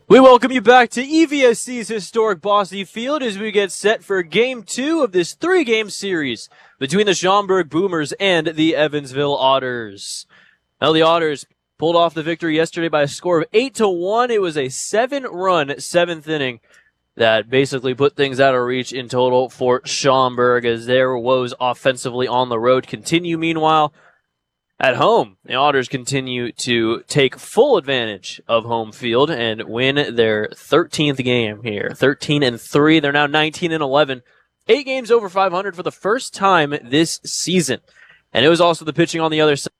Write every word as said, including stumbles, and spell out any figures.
We welcome you back to E V S C's historic Bosse Field as we get set for game two of this three-game series between the Schaumburg Boomers and the Evansville Otters. Now, the Otters pulled off the victory yesterday by a score of eight to one. It was a seven-run seventh inning that basically put things out of reach in total for Schaumburg as their woes offensively on the road continue. Meanwhile, at home, the Otters continue to take full advantage of home field and win their thirteenth game here. thirteen and three. They're now nineteen and eleven. Eight games over five hundred for the first time this season. And it was also the pitching on the other side